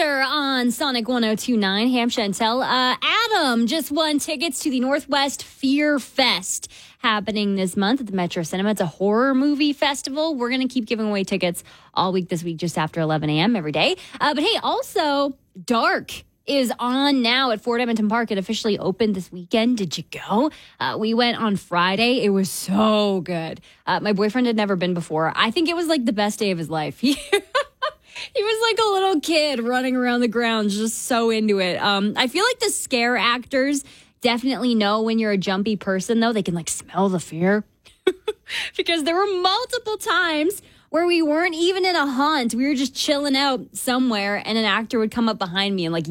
Weather on Sonic 102.9, Ham Chantel. Adam just won tickets to the Northwest Fear Fest happening this month at the Metro Cinema. It's a horror movie festival. We're going to keep giving away tickets all week this week, just after 11 a.m. every day. But hey, also, Dark is on now at Fort Edmonton Park. It officially opened this weekend. Did you go? We went on Friday. It was so good. My boyfriend had never been before. I think it was like the best day of his life. He was like a little kid running around the grounds, just so into it. I feel like the scare actors definitely know when you're a jumpy person, though. They can like smell the fear. Because there were multiple times where we weren't even in a haunt. We were just chilling out somewhere, and an actor would come up behind me and like